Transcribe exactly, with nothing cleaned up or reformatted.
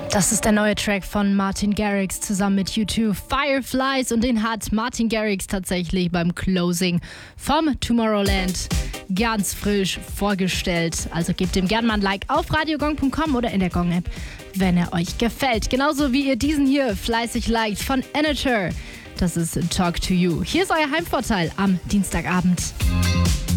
Das ist der neue Track von Martin Garrix zusammen mit U zwei, Fireflies, und den hat Martin Garrix tatsächlich beim Closing vom Tomorrowland ganz frisch vorgestellt. Also gebt dem gerne mal ein Like auf radiogong punkt com oder in der Gong-App, wenn er euch gefällt. Genauso wie ihr diesen hier fleißig liked von Anator. Das ist Talk to You. Hier ist euer Heimvorteil am Dienstagabend.